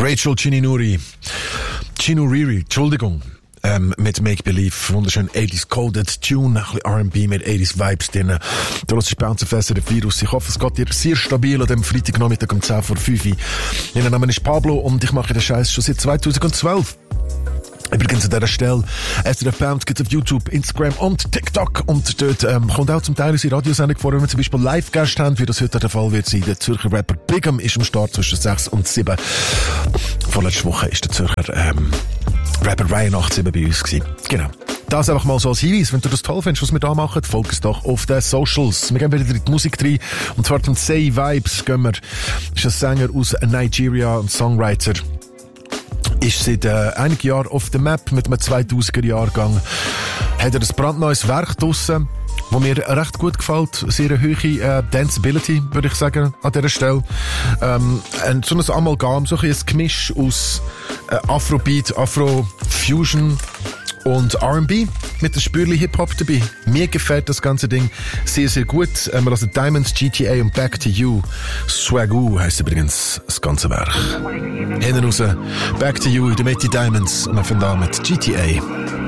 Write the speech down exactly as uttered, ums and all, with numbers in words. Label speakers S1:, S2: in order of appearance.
S1: Rachel Chinunuri. Chinuriri, Entschuldigung. Ähm, mit Make Believe, wunderschön eighties Coded Tune, ein bisschen R and B mit eighties Vibes drin. Du hörst Bounce F S R F Virus. Ich hoffe, es geht dir sehr stabil an dem Freitagnachmittag um zehn vor fünf. Mein Name ist Pablo und ich mache den Scheiß schon seit zweitausendzwölf. Übrigens an dieser Stelle, S R F Bounce gibt es auf YouTube, Instagram und TikTok. Und dort ähm, kommt auch zum Teil unsere Radiosendung vor, wenn wir zum Beispiel Live-Gäste haben, wie das heute der Fall wird sein. Der Zürcher Rapper Bigam ist am Start zwischen sechs und sieben. Vorletzte Woche ist der Zürcher ähm, Rapper Ryan achtzehn bei uns gewesen. Genau. Das einfach mal so als Hinweis. Wenn du das toll findest, was wir da machen, folge es doch auf den Socials. Wir gehen wieder in die Musik rein. Und zwar zum Say Vibes gehen wir. Das ist ein Sänger aus Nigeria und Songwriter. Ist seit äh, einigen Jahren auf der Map mit einem zweitausender Jahrgang. Hat er ein brandneues Werk draussen, das mir recht gut gefällt. Sehr eine hohe äh, Danceability, würde ich sagen, an dieser Stelle. Ähm, und so ein Amalgam, so ein, ein Gemisch aus äh, Afrobeat, Afrofusion und R and B mit der Spürli Hip-Hop dabei. Mir gefällt das ganze Ding sehr, sehr gut. Ähm, wir lassen Diamonds, G T A und Back to You. Swagoo heisst übrigens das ganze Werk. Hinten raus, Back to You, die Mighty Diamonds und wir fangen an mit G T A.